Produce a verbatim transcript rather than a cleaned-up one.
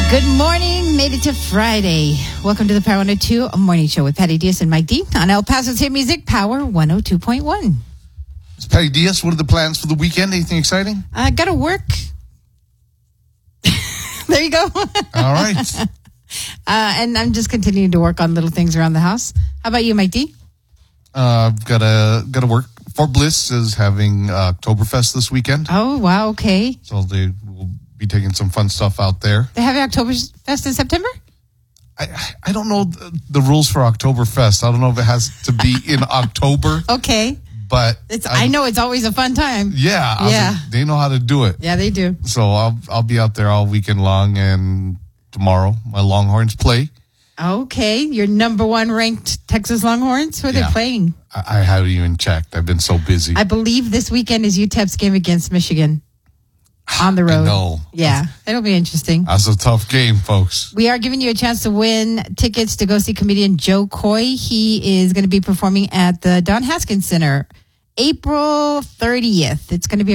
Good morning. Made it to Friday. Welcome to the Power one oh two Morning Show with Patty Diaz and Mike D on El Paso's hit music, Power one oh two point one. It's Patty Diaz. What are the plans for the weekend? Anything exciting? I gotta work. There you go. All right. Uh, and I'm just continuing to work on little things around the house. How about you, Mike D? Uh, gotta gotta work. Fort Bliss is having uh, Oktoberfest this weekend, Oh, wow. Okay. so they will be taking some fun stuff out there. They have Oktoberfest in September? I I don't know the, the rules for Oktoberfest. I don't know if it has to be in October, Okay. but It's. I, know it's always a fun time. Yeah, I was Yeah. like, they know how to do it. Yeah, they do. So I'll I'll be out there all weekend long, and tomorrow my Longhorns play. Okay. Your number one ranked Texas Longhorns. Who are Yeah. they playing? I, I haven't even checked. I've been so busy. I believe this weekend is U T E P's game against Michigan on the road. know. Yeah, it'll be interesting. That's a tough game, folks. We are giving you a chance to win tickets to go see comedian Joe Coy. He is going to be performing at the Don Haskins Center April thirtieth. It's going to be